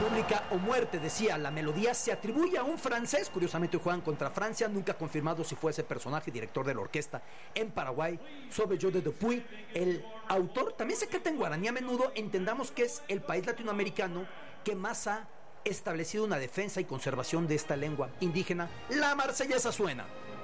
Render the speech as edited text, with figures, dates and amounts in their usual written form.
República o muerte, decía. La melodía se atribuye a un francés, curiosamente juegan contra Francia, nunca confirmado si fue ese personaje, director de la orquesta en Paraguay, Sauveillot de Dupuy. El autor también se canta en guaraní a menudo. Entendamos que es el país latinoamericano que más ha establecido una defensa y conservación de esta lengua indígena. La marsellesa suena.